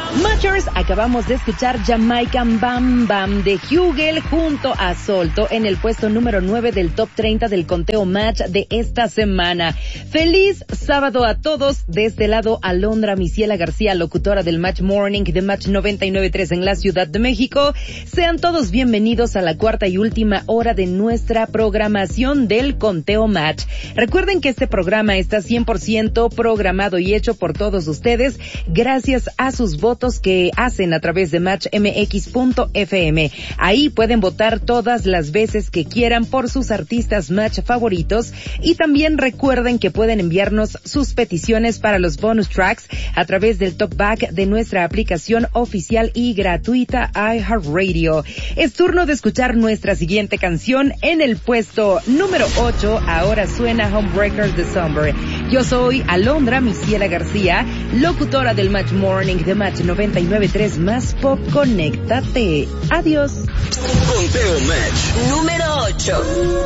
Matchers, acabamos de escuchar Jamaican Bam Bam de Hugel junto a Solto en el puesto número 9 del top 30 del conteo Match de esta semana. Feliz sábado a todos. De este lado, Alondra Miciela García, locutora del Match Morning de Match 99.3 en la Ciudad de México. Sean todos bienvenidos a la cuarta y última hora de nuestra programación del conteo Match. Recuerden que este programa está 100% programado y hecho por todos ustedes gracias a sus votos que hacen a través de matchmx.fm. Ahí pueden votar todas las veces que quieran por sus artistas Match favoritos y también recuerden que pueden enviarnos sus peticiones para los bonus tracks a través del talkback de nuestra aplicación oficial y gratuita iHeartRadio. Es turno de escuchar nuestra siguiente canción en el puesto número 8. Ahora suena Homebreakers de Summer. Yo soy Alondra Miciela García, locutora del Match Morning de Match 99.3 más pop. Conéctate. Adiós. Conteo Match número 8.